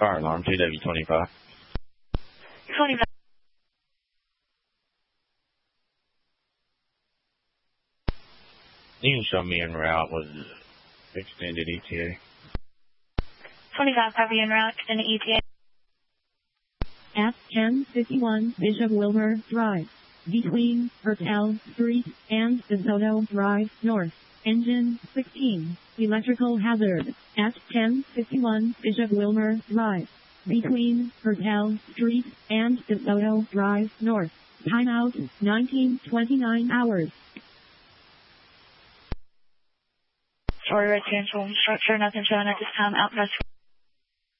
Fire alarm, 2W25. 25. You can show me en route with extended ETA. 25, copy en route, extended ETA. At 1051 Bishop Wilbur Drive, between Hertel Street and DeSoto Drive North. Engine 16, electrical hazard. At 1051 Bishop Wilbur Drive, between Hertel Street and DeSoto Drive North. Timeout 1929 hours. Sorry, Red Cancel structure, nothing showing at this time. Out press